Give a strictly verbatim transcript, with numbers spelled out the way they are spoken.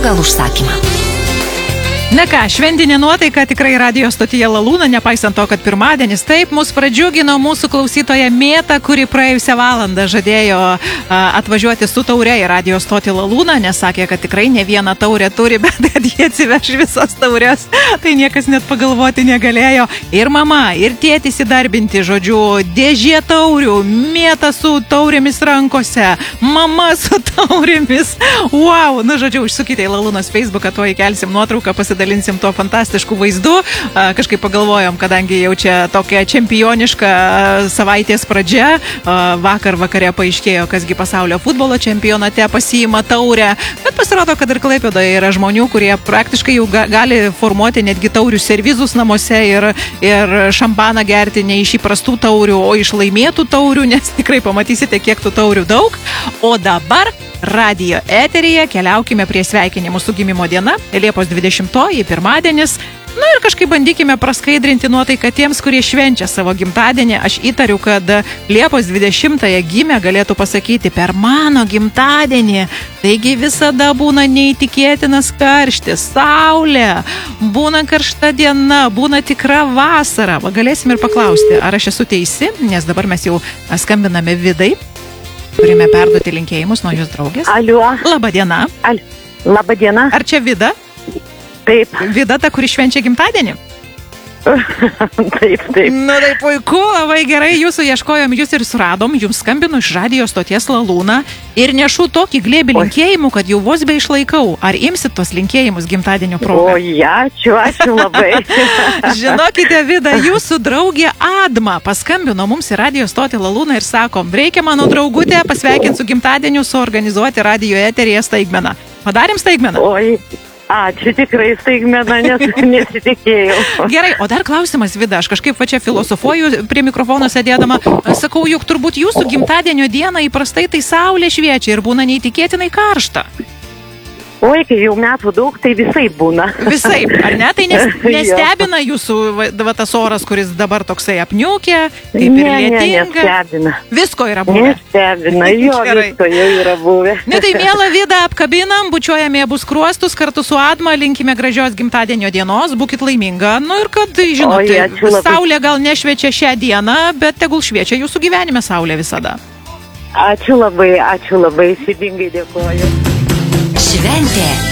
pagal užsakymą. Na ką, šventinė nuotaika tikrai radijo stotyje Lalūna, nepaisant to, kad pirmadienis. Taip, mus pradžiugino mūsų klausytoja Mėta, kuri praėjusią valandą žadėjo a, atvažiuoti su taure į radijo stotį Lalūną, nes sakė, kad tikrai ne vieną taurę turi, bet kad jie atsiveš visas taurės. Tai niekas net pagalvoti negalėjo. Ir mama, ir tėtis įdarbinti, žodžiu, dėžė taurių, Mėta su taurėmis rankose, mama su taurėmis. Wow, nu žodžiu, užsukite į Lalūnos Facebooką, to įkelsim nuotrauką, pasidalinti. Dalinsim tuo fantastišku vaizdu. Kažkaip pagalvojom, kadangi jau čia tokia čempioniška savaitės pradžia. Vakar vakare paaiškėjo, kasgi pasaulio futbolo čempionate pasiima taurę. Bet pasirodo, kad ir Klaipėdoje yra žmonių, kurie praktiškai jau gali formuoti netgi taurių servizus namuose ir, ir šampaną gerti ne iš įprastų taurių, o iš laimėtų taurių, nes tikrai pamatysite, kiek tų taurių daug. O dabar radijo eteryje keliaukime prie sveikinimų su gimimo diena, Liepos dvidešimtoji, pirmadienis. Na ir kažkaip bandykime praskaidrinti nuotaiką tiems, kurie švenčia savo gimtadienį. Aš įtariu, kad Liepos dvidešimtąją gimę galėtų pasakyti per mano gimtadienį. Taigi visada būna neįtikėtinas karštis, saulė, būna karšta diena, būna tikra vasara. Va, galėsim ir paklausti, ar aš esu teisi, nes dabar mes jau skambiname Vidai. Turime perduoti linkėjimus nuo jūs draugės. Aliu. Labą dieną. Al... Labą dieną. Ar čia Vida? Taip. Vida ta, kuri švenčia gimtadienį? Taip, taip. Nu tai puiku, labai gerai, jūsų ieškojom, jūs ir suradom, jums skambinu iš radijo stoties Lalūna ir nešu tokį glėbį linkėjimų, kad jau vos be išlaikau. Ar imsit tos linkėjimus gimtadienio proga? O, ačiū, ačiū labai. Žinokite, Vida, jūsų draugė Adma paskambino mums į radijo stotį Lalūną ir sakom, reikia mano draugutę pasveikinti su gimtadieniu, suorganizuoti radijo eteryje staigmeną. Padarėm staigmeną? Oi. Ačiū, tikrai staigmena, nes nesitikėjau. Gerai, o dar klausimas, Vida, aš kažkaip va čia filosofuoju prie mikrofono sėdėdama, sakau, juk turbūt jūsų gimtadienio dieną įprastai tai saulė šviečia ir būna neįtikėtinai karšta. Oi, kai jau metų daug, tai visaip būna. Visaip, ar ne? Tai nes, nestebina jūsų va, va, tas oras, kuris dabar toksai apniukė, kaip ir lietinga. Ne, nestebina. Visko yra buvę. Nestebina, jo, Gerai. Visko jau yra buvę. Ne, tai mielą Vida apkabinam, bučiuojame abu skruostus kartu su Adma, linkime gražios gimtadienio dienos, būkit laiminga. Nu ir kad, žinote, Oi, saulė gal nešviečia šią dieną, bet tegul šviečia jūsų gyvenime saulė visada. Ačiū labai, ačiū labai, širdingai dėkoju. Šventė